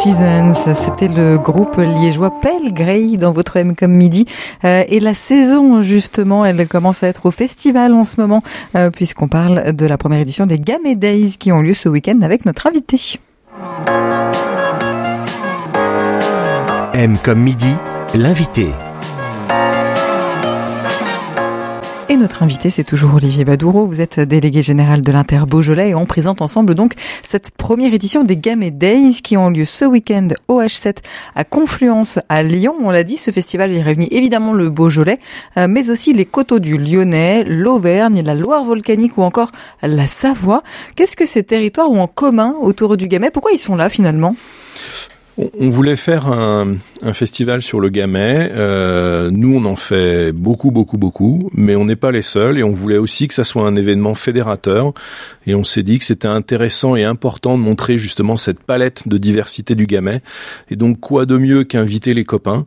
Seasons, c'était le groupe liégeois Pale Grey dans votre M comme midi. Et la saison, justement, elle commence à être au festival en ce moment, puisqu'on parle de la première édition des Gamay Days qui ont lieu ce week-end avec notre invité. M comme midi, l'invité. Et notre invité, c'est toujours Olivier Badoureau. Vous êtes délégué général de l'Inter Beaujolais et on présente ensemble donc cette première édition des Gamay Days qui ont lieu ce week-end au H7 à Confluence à Lyon. On l'a dit, ce festival il réunit évidemment le Beaujolais, mais aussi les coteaux du Lyonnais, l'Auvergne, la Loire volcanique ou encore la Savoie. Qu'est-ce que ces territoires ont en commun autour du Gamay ? Pourquoi ils sont là finalement ? On voulait faire un festival sur le Gamay. Nous, on en fait beaucoup, mais on n'est pas les seuls et on voulait aussi que ça soit un événement fédérateur. Et on s'est dit que c'était intéressant et important de montrer justement cette palette de diversité du Gamay. Et donc, quoi de mieux qu'inviter les copains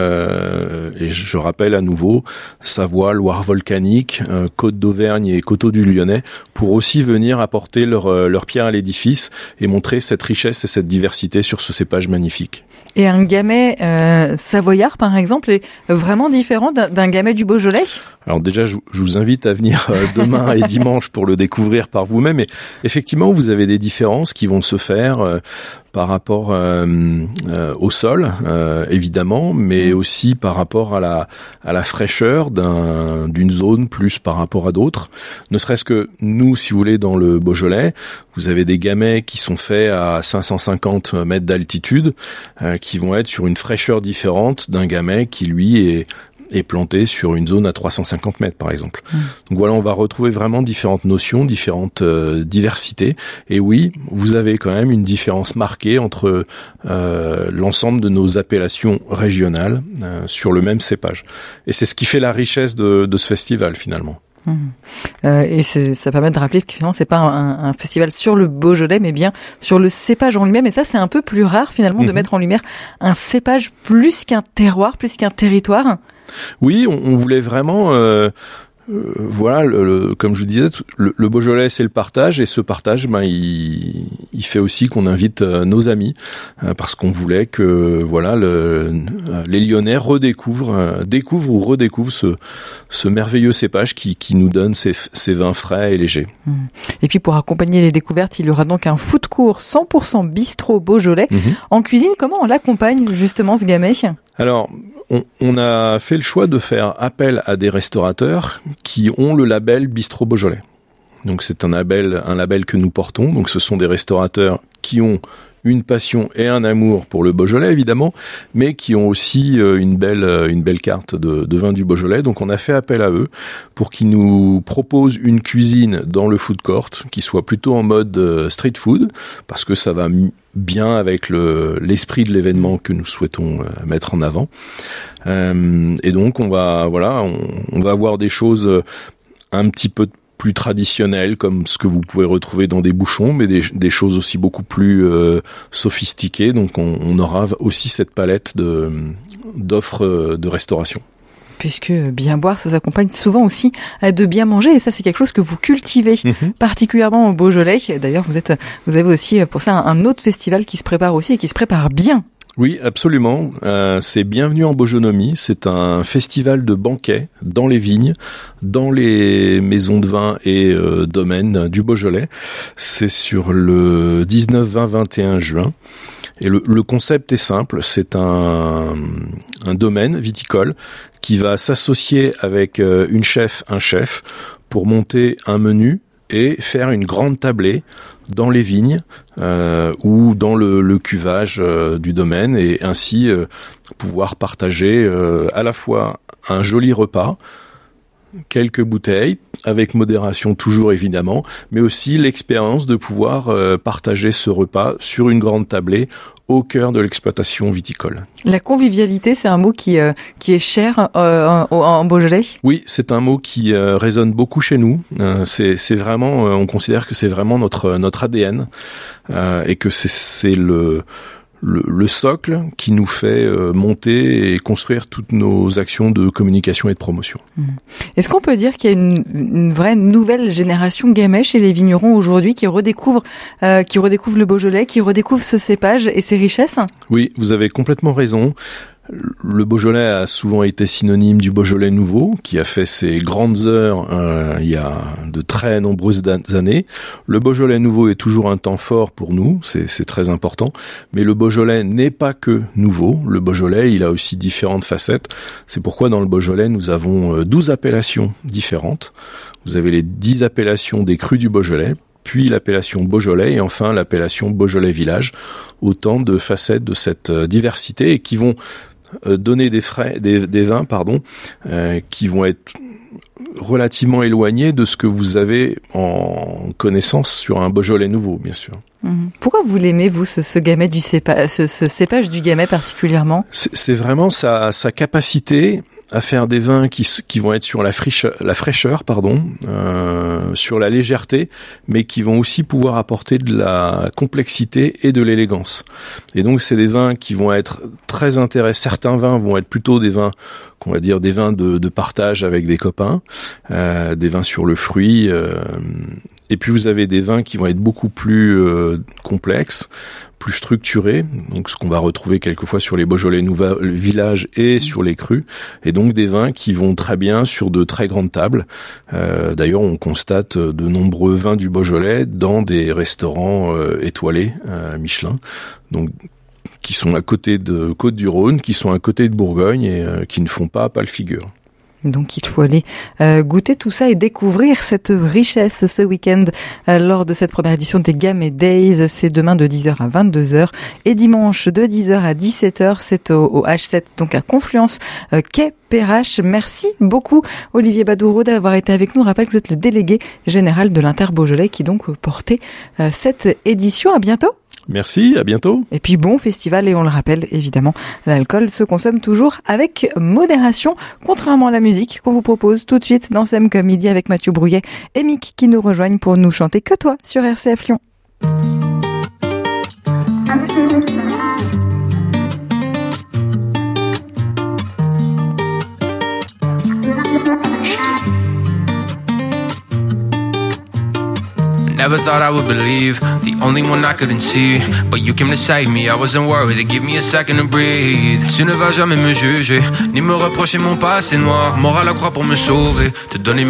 et je rappelle à nouveau, Savoie, Loire volcanique, Côte d'Auvergne et Coteaux du Lyonnais, pour aussi venir apporter leur pierre à l'édifice et montrer cette richesse et cette diversité sur ce cépage magnifique. Et un Gamay savoyard, par exemple, est vraiment différent d'un Gamay du Beaujolais ? Alors déjà, je vous invite à venir demain et dimanche pour le découvrir par vous-même. Et effectivement, vous avez des différences qui vont se faire par rapport au sol, évidemment, mais aussi par rapport à la fraîcheur d'une zone plus par rapport à d'autres. Ne serait-ce que nous, si vous voulez, dans le Beaujolais, vous avez des Gamay qui sont faits à 550 mètres d'altitude, qui vont être sur une fraîcheur différente d'un Gamay qui, lui, est planté sur une zone à 350 mètres, par exemple. Donc voilà, on va retrouver vraiment différentes notions, différentes diversités. Et oui, vous avez quand même une différence marquée entre l'ensemble de nos appellations régionales sur le même cépage. Et c'est ce qui fait la richesse de ce festival, finalement. Et ça permet de rappeler que finalement c'est pas un festival sur le Beaujolais mais bien sur le cépage en lui-même, et ça c'est un peu plus rare finalement de mettre en lumière un cépage plus qu'un terroir, plus qu'un territoire. Oui, on voulait vraiment voilà, comme je vous disais, le Beaujolais c'est le partage, et ce partage, il fait aussi qu'on invite nos amis, parce qu'on voulait que voilà les Lyonnais découvrent ou redécouvrent ce merveilleux cépage qui nous donne ces vins frais et légers. Et puis pour accompagner les découvertes, il y aura donc un food court 100% bistrot Beaujolais. En cuisine, comment on l'accompagne justement ce Gamay ? Alors, on a fait le choix de faire appel à des restaurateurs qui ont le label Bistrot Beaujolais. Donc c'est un label que nous portons. Donc ce sont des restaurateurs qui ont une passion et un amour pour le Beaujolais, évidemment, mais qui ont aussi une belle carte de vin du Beaujolais. Donc on a fait appel à eux pour qu'ils nous proposent une cuisine dans le food court qui soit plutôt en mode street food, parce que ça va bien avec l'esprit de l'événement que nous souhaitons mettre en avant. Et donc on va avoir des choses un petit peu plus traditionnelles, comme ce que vous pouvez retrouver dans des bouchons, mais des choses aussi beaucoup plus sophistiquées. Donc on aura aussi cette palette d'offres de restauration. Puisque bien boire, ça s'accompagne souvent aussi de bien manger, et ça c'est quelque chose que vous cultivez particulièrement au Beaujolais. D'ailleurs, vous avez aussi pour ça un autre festival qui se prépare aussi et qui se prépare bien. Oui, absolument. C'est Bienvenue en Beaujonomie. C'est un festival de banquets dans les vignes, dans les maisons de vin et domaines du Beaujolais. C'est sur le 19, 20, 21 juin. Et le concept est simple, c'est un domaine viticole qui va s'associer avec un chef pour monter un menu et faire une grande tablée dans les vignes ou dans le cuvage du domaine, et ainsi pouvoir partager à la fois un joli repas, quelques bouteilles, avec modération toujours évidemment, mais aussi l'expérience de pouvoir partager ce repas sur une grande tablée au cœur de l'exploitation viticole. La convivialité, c'est un mot qui est cher en Beaujolais ? Oui, c'est un mot qui résonne beaucoup chez nous. C'est vraiment, on considère que c'est vraiment notre ADN et que c'est le socle qui nous fait monter et construire toutes nos actions de communication et de promotion. Est-ce qu'on peut dire qu'il y a une vraie nouvelle génération gamay chez les vignerons aujourd'hui qui redécouvre le Beaujolais, qui redécouvre ce cépage et ses richesses? Oui, vous avez complètement raison. Le Beaujolais a souvent été synonyme du Beaujolais nouveau, qui a fait ses grandes heures il y a de très nombreuses années. Le Beaujolais nouveau est toujours un temps fort pour nous, c'est très important. Mais le Beaujolais n'est pas que nouveau. Le Beaujolais, il a aussi différentes facettes. C'est pourquoi dans le Beaujolais, nous avons 12 appellations différentes. Vous avez les 10 appellations des crus du Beaujolais, puis l'appellation Beaujolais et enfin l'appellation Beaujolais Village. Autant de facettes de cette diversité et qui vont donner des vins, qui vont être relativement éloignés de ce que vous avez en connaissance sur un Beaujolais nouveau, bien sûr. Pourquoi vous l'aimez, vous, ce gamay du cépage, ce cépage du gamay particulièrement? C'est vraiment sa capacité à faire des vins qui vont être sur la fraîcheur, sur la légèreté, mais qui vont aussi pouvoir apporter de la complexité et de l'élégance. Et donc c'est des vins qui vont être très intéressants. Certains vins vont être plutôt des vins, qu'on va dire des vins de partage avec des copains, des vins sur le fruit. Et puis vous avez des vins qui vont être beaucoup plus complexes, plus structurés, donc ce qu'on va retrouver quelquefois sur les Beaujolais Village et sur les crus, et donc des vins qui vont très bien sur de très grandes tables. D'ailleurs, on constate de nombreux vins du Beaujolais dans des restaurants étoilés Michelin, donc qui sont à côté de Côtes-du-Rhône, qui sont à côté de Bourgogne et qui ne font pas pâle figure. Donc il faut aller goûter tout ça et découvrir cette richesse ce week-end lors de cette première édition des Gamay Days. C'est demain de 10h à 22h et dimanche de 10h à 17h. C'est au H7, donc à Confluence, quai Perrache. Merci beaucoup Olivier Badoureau d'avoir été avec nous. Je rappelle que vous êtes le délégué général de l'Inter-Beaujolais qui donc portait cette édition. À bientôt. Merci, à bientôt. Et puis bon festival, et on le rappelle évidemment, l'alcool se consomme toujours avec modération, contrairement à la musique qu'on vous propose tout de suite dans CM comme midi avec Mathieu Brouillet et Mick qui nous rejoignent pour nous chanter Que toi sur RCF Lyon. Never thought I would believe, the only one I couldn't see. But you came to save me, I wasn't worried, to give me a second to breathe. Tu ne vas jamais me juger, ni me reprocher mon passé noir. Mort à la croix pour me sauver, te donner